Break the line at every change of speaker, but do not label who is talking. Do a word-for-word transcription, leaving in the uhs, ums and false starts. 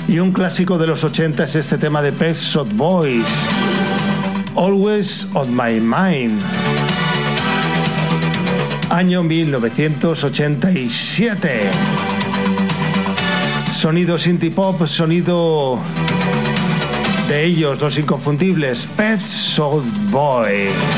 Y un clásico de los ochenta es este tema de Pet Shop Boys, Always on My Mind, año mil novecientos ochenta y siete. Sonido synth pop, sonido de ellos, los inconfundibles Pet Shop Boys.